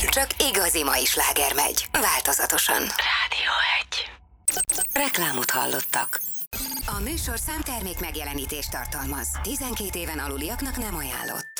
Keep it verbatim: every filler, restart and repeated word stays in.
Csak igazi mai sláger megy. Változatosan. Rádió egy. Reklámot hallottak. A műsor számtermék megjelenítést tartalmaz. tizenkét éven aluliaknak nem ajánlott.